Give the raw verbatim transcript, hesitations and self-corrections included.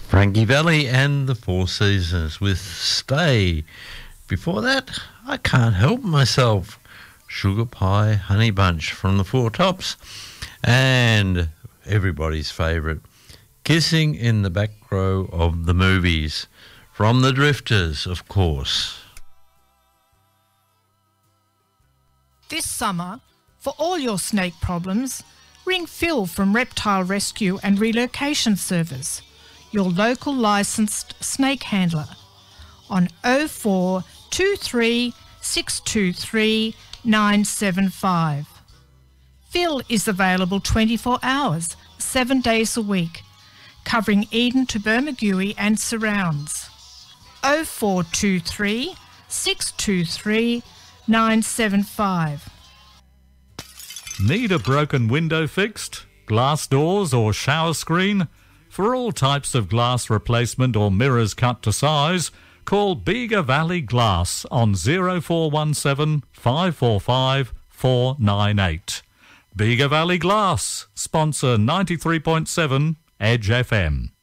Frankie Valli and the Four Seasons with Stay. Before that, I Can't Help Myself, Sugar Pie Honey Bunch from the Four Tops. And everybody's favourite, Kissing in the Back Row of the Movies, from the Drifters, of course. This summer, for all your snake problems, ring Phil from Reptile Rescue and Relocation Service, your local licensed snake handler, on oh four two three six two three nine seven five. Phil is available twenty-four hours, seven days a week, covering Eden to Bermagui and surrounds. oh four two three six two three nine seven five. Need a broken window fixed, glass doors or shower screen? For all types of glass replacement or mirrors cut to size, call Bega Valley Glass on oh four one seven five four five four nine eight. Bega Valley Glass, sponsor ninety-three point seven Edge F M.